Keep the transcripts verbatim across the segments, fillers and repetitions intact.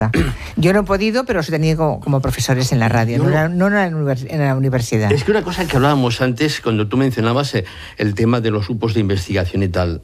Yo no he podido, pero os he tenido como, como profesores en la radio, no, no, no en, la univers, en la universidad. Es que una cosa que hablábamos antes, cuando tú mencionabas eh, el tema de los grupos de investigación y tal.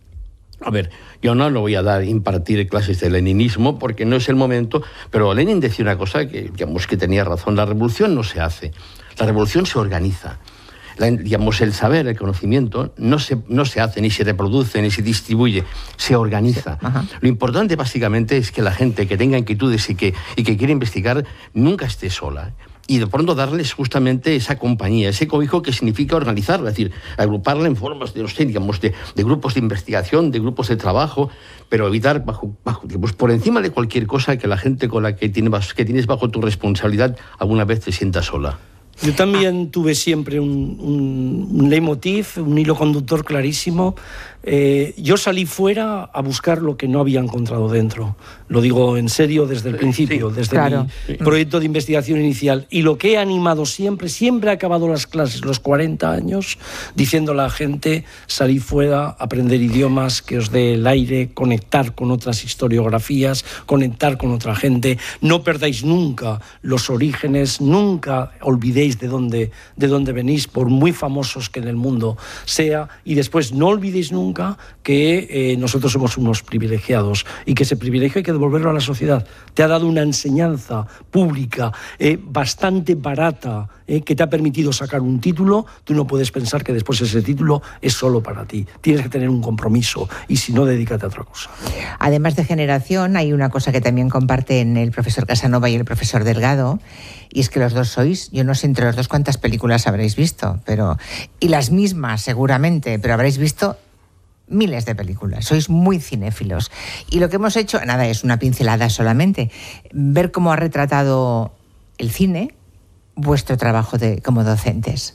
A ver, yo no lo voy a dar, impartir clases de leninismo porque no es el momento, pero Lenin decía una cosa que, digamos, que tenía razón: la revolución no se hace, la revolución se organiza. La, digamos, el saber, el conocimiento, no se, no se hace, ni se reproduce, ni se distribuye, se organiza. Ajá. Lo importante, básicamente, es que la gente que tenga inquietudes y que, y que quiere investigar nunca esté sola. Y de pronto darles justamente esa compañía, ese cobijo que significa organizarla, es decir, agruparla en formas de, no sé, digamos, de, de grupos de investigación, de grupos de trabajo, pero evitar, bajo, bajo, digamos, por encima de cualquier cosa, que la gente con la que tienes, que tienes bajo tu responsabilidad alguna vez te sienta sola. Yo también tuve siempre un, un, un leitmotiv, un hilo conductor clarísimo. Eh, yo salí fuera a buscar lo que no había encontrado dentro. Lo digo en serio desde el principio, sí, desde claro. mi sí. proyecto de investigación inicial. Y lo que he animado siempre, siempre he acabado las clases, los cuarenta años, diciendo a la gente: salí fuera, aprender idiomas, que os dé el aire, conectar con otras historiografías, conectar con otra gente. No perdáis nunca los orígenes, nunca olvidéis de dónde, de dónde venís, por muy famosos que en el mundo sea. Y después no olvidéis nunca que eh, nosotros somos unos privilegiados y que ese privilegio hay que devolverlo a la sociedad. Te ha dado una enseñanza pública eh, bastante barata eh, que te ha permitido sacar un título. Tú no puedes pensar que después ese título es solo para ti. Tienes que tener un compromiso y si no, dedícate a otra cosa. Además de generación, hay una cosa que también comparten el profesor Casanova y el profesor Delgado, y es que los dos sois, yo no sé entre los dos cuántas películas habréis visto, pero y las mismas seguramente, pero habréis visto miles de películas, sois muy cinéfilos. Y lo que hemos hecho, nada, es una pincelada solamente, ver cómo ha retratado el cine vuestro trabajo de, como docentes.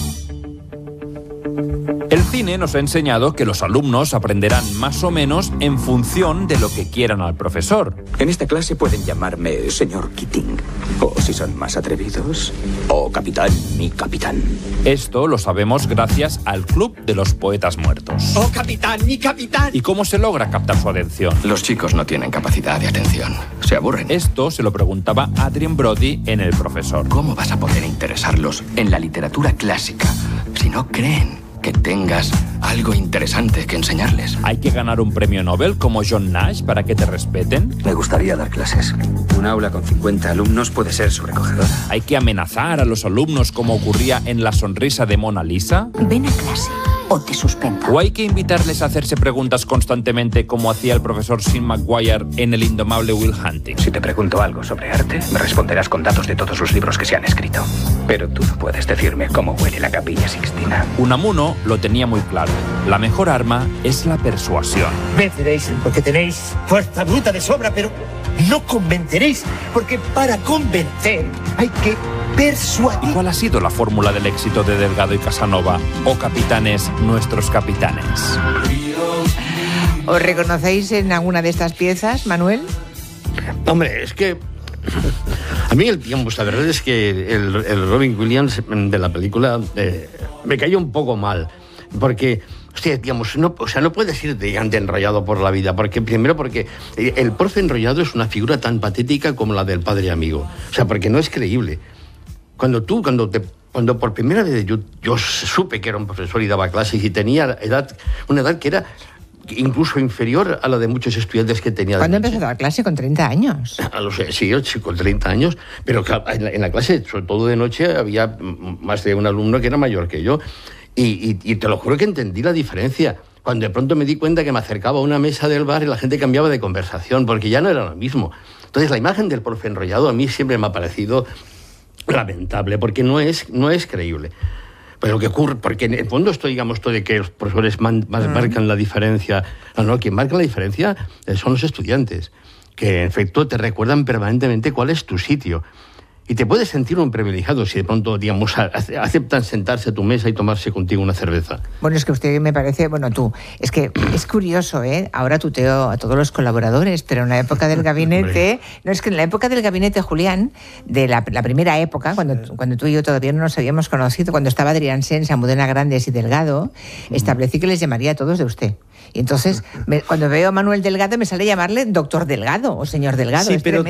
El cine nos ha enseñado que los alumnos aprenderán más o menos en función de lo que quieran al profesor. En esta clase pueden llamarme señor Keating, o si son más atrevidos, o capitán, mi capitán. Esto lo sabemos gracias al Club de los Poetas Muertos. ¡Oh, capitán, mi capitán! ¿Y cómo se logra captar su atención? Los chicos no tienen capacidad de atención, se aburren. Esto se lo preguntaba Adrien Brody en El Profesor. ¿Cómo vas a poder interesarlos en la literatura clásica si no creen que tengas algo interesante que enseñarles? ¿Hay que ganar un premio Nobel como John Nash para que te respeten? Me gustaría dar clases. Un aula con cincuenta alumnos puede ser sobrecogedora. ¿Hay que amenazar a los alumnos como ocurría en La sonrisa de Mona Lisa? Ven a clase o te suspendo. ¿O hay que invitarles a hacerse preguntas constantemente como hacía el profesor Sean McGuire en El indomable Will Hunting? Si te pregunto algo sobre arte, me responderás con datos de todos los libros que se han escrito. Pero tú no puedes decirme cómo huele la Capilla Sixtina. Unamuno lo tenía muy claro. La mejor arma es la persuasión. Venceréis porque tenéis fuerza bruta de sobra, pero no convenceréis, porque para convencer hay que persuadir. ¿Y cuál ha sido la fórmula del éxito de Delgado y Casanova? O capitanes, nuestros capitanes. ¿Os reconocéis en alguna de estas piezas, Manuel? Hombre, es que a mí, digamos, la verdad es que el, el Robin Williams de la película eh, me cayó un poco mal, porque, hostia, digamos, no, o sea, no puedes ir de gigante enrollado por la vida, porque primero porque el profe enrollado es una figura tan patética como la del padre amigo, o sea, porque no es creíble. Cuando tú, cuando te, cuando por primera vez yo, yo supe que era un profesor y daba clases y tenía edad, una edad que era incluso inferior a la de muchos estudiantes que tenía. ¿Cuándo empezó a dar clase? ¿Con treinta años? A los, sí, con treinta años, pero en la, en la clase, sobre todo de noche, había más de un alumno que era mayor que yo, y, y, y te lo juro que entendí la diferencia. Cuando de pronto me di cuenta que me acercaba a una mesa del bar y la gente cambiaba de conversación, porque ya no era lo mismo. Entonces, la imagen del profe enrollado a mí siempre me ha parecido lamentable, porque no es, no es creíble. Pero lo que ocurre, porque en el fondo esto, digamos, esto de que los profesores man, más mm. marcan la diferencia, no, no, quien marca la diferencia son los estudiantes, que en efecto te recuerdan permanentemente cuál es tu sitio. Y te puedes sentir un privilegiado si de pronto, digamos, aceptan sentarse a tu mesa y tomarse contigo una cerveza. Bueno, es que usted me parece, bueno, tú, es que es curioso, ¿eh? Ahora tuteo a todos los colaboradores, pero en la época del gabinete, no, es que en la época del gabinete, Julián, de la, la primera época, cuando, cuando tú y yo todavía no nos habíamos conocido, cuando estaba Adrián Sens, Almudena Grandes y Delgado, establecí que les llamaría a todos de usted. Y entonces, me, cuando veo a Manuel Delgado, me sale llamarle doctor Delgado o señor Delgado. Sí, pero